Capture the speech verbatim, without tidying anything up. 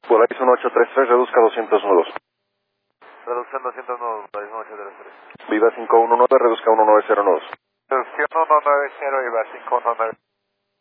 Verizon ocho tres tres, reduzca doscientos nudos. Reducción doscientos nudos, Verizon ocho tres tres. Viva cinco uno nueve, reduzca ciento noventa nudos. Reducción ciento noventa y va cinco uno nueve.